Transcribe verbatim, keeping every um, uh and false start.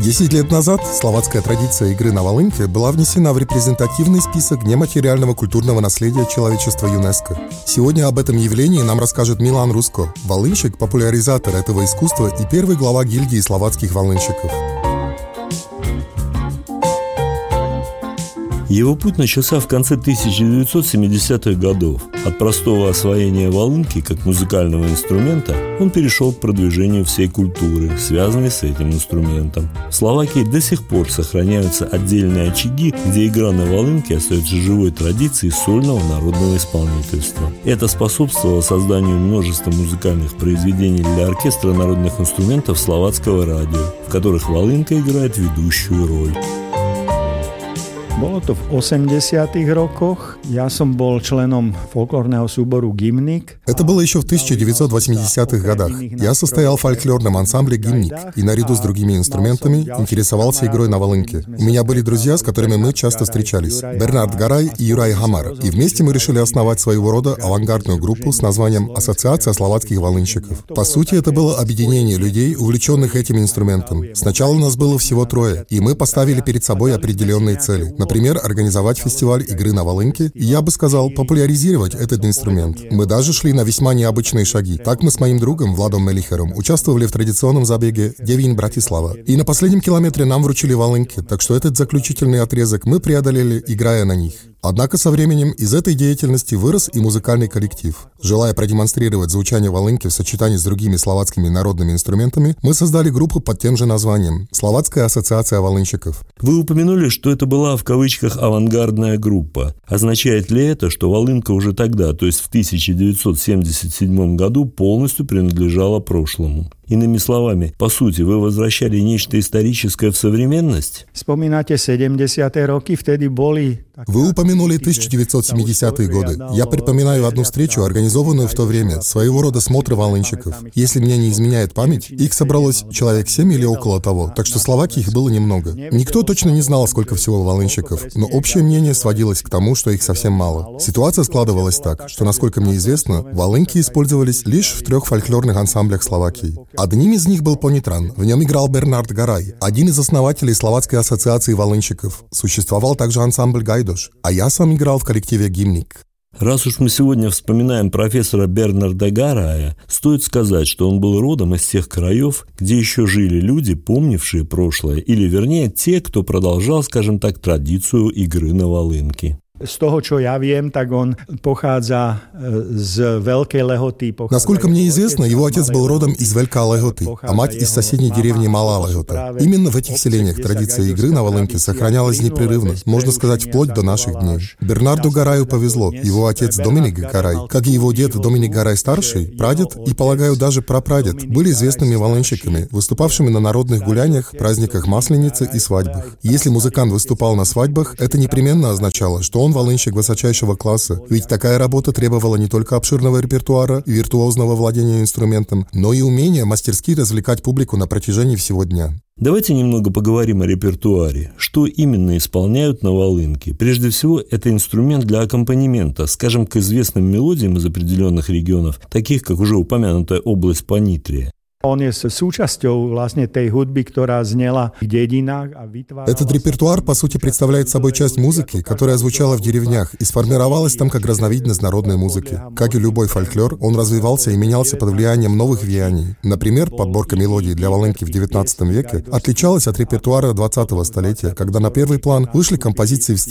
Десять лет назад словацкая традиция игры на волынке была внесена в репрезентативный список нематериального культурного наследия человечества ЮНЕСКО. Сегодня об этом явлении нам расскажет Милан Руско, волынщик, популяризатор этого искусства и первый глава гильдии словацких волынщиков. Его путь начался в конце тысяча девятьсот семидесятых годов. От простого освоения волынки как музыкального инструмента он перешел к продвижению всей культуры, связанной с этим инструментом. В Словакии до сих пор сохраняются отдельные очаги, где игра на волынке остается живой традицией сольного народного исполнительства. Это способствовало созданию множества музыкальных произведений для оркестра народных инструментов словацкого радио, в которых волынка играет ведущую роль. Bolo to v osemdesiatych rokoch. Ja som bol členom folklórneho súboru Gimnik. Это было еще в тысяча девятьсот восьмидесятых годах. Я состоял в фольклорном ансамбле «Гимник» и наряду с другими инструментами интересовался игрой на волынке. У меня были друзья, с которыми мы часто встречались. Бернард Гарай и Юрай Хамар. И вместе мы решили основать своего рода авангардную группу с названием «Ассоциация словацких волынщиков». По сути, это было объединение людей, увлеченных этим инструментом. Сначала нас было всего трое, и мы поставили перед собой определенные цели. Например, организовать фестиваль игры на волынке, и я бы сказал, популяризировать этот инструмент. Мы даже шли на весьма необычные шаги. Так мы с моим другом Владом Мелихером участвовали в традиционном забеге Девин Братислава. И на последнем километре нам вручили волынки, так что этот заключительный отрезок мы преодолели, играя на них. Однако со временем из этой деятельности вырос и музыкальный коллектив. Желая продемонстрировать звучание волынки в сочетании с другими словацкими народными инструментами, мы создали группу под тем же названием «Словацкая ассоциация волынщиков». Вы упомянули, что это была в кавычках «авангардная группа». Означает ли это, что волынка уже тогда, то есть в тысяча девятьсот семьдесят седьмом году, полностью принадлежала прошлому? Иными словами, по сути, вы возвращали нечто историческое в современность? Вспоминайте sedemdesiate roky, вtedy были... Вы упомянули тысяча девятьсот семидесятые годы. Я припоминаю одну встречу, организованную в то время, своего рода смотры волынщиков. Если мне не изменяет память, их собралось человек семь или около того, так что в Словакии их было немного. Никто точно не знал, сколько всего волынщиков, но общее мнение сводилось к тому, что их совсем мало. Ситуация складывалась так, что, насколько мне известно, волынки использовались лишь в трех фольклорных ансамблях Словакии. Одним из них был Понитран, в нем играл Бернард Гарай, один из основателей Словацкой ассоциации волынщиков. Существовал также ансамбль Гайдош, а я сам играл в коллективе «Гимник». Раз уж мы сегодня вспоминаем профессора Бернарда Гарая, стоит сказать, что он был родом из тех краев, где еще жили люди, помнившие прошлое, или, вернее, те, кто продолжал, скажем так, традицию игры на волынке. Z toho, čo ja viem, tak on pochádza z Veľkej Lehoty. Насколько мне известно, его отец был родом из Veľká Lehoty, а мать из соседней деревни Малá Lehota. Именно в этих селениях традиция игры на волынке сохранялась непрерывно, можно сказать, вплоть до наших дней. Бернарду Гараю повезло. Его отец Доминик Гарай, как и его дед Доминик Гарай-старший, прадед и, полагаю, даже прапрадед, были известными волынщиками, выступавшими на народных гуляниях, праздниках Масленицы и свадьбах. Если музыкант выступал на свадьбах, это непременно означало, что он Он волынщик высочайшего класса, ведь такая работа требовала не только обширного репертуара и виртуозного владения инструментом, но и умения мастерски развлекать публику на протяжении всего дня. Давайте немного поговорим о репертуаре. Что именно исполняют на волынке? Прежде всего, это инструмент для аккомпанемента, скажем, к известным мелодиям из определенных регионов, таких как уже упомянутая область Понитрия. Он je súčasťou vlastne tej hudby, ktorá znela v dedinách a vytvárala... Этот репертуар, по сути, представляет собой часть музыки, которая звучала в деревнях и сформировалась там как разновидность народной музыки. Как и любой фольклор, он развивался и менялся под влиянием новых влияний. Например, подборка мелодий для волынки в девятнадцатом веке отличалась от репертуара двадцатого столетия, когда на первый план вышли композиции в стиле